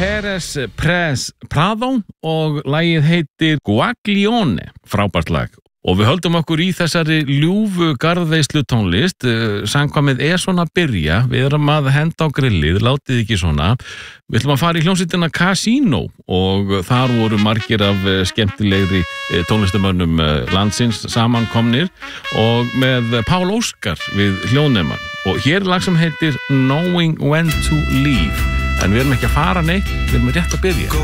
Pérez Prado og lagið heitir Guaglione, frábært lag. Og við höldum okkur í þessari ljúfu garðveislu tónlist, samkvæmið svona að byrja, við erum að henda á grillið, látið ekki svona. Við ætlum að fara í hljómsveitina Casino og þar voru margir af skemmtilegri tónlistamönnum landsins samankomnir og með Pál Óskar við hljóðnemann. Og hér lag sem heitir Knowing When to Leave. En við erum ekki að fara neitt, við erum rétt að byrja.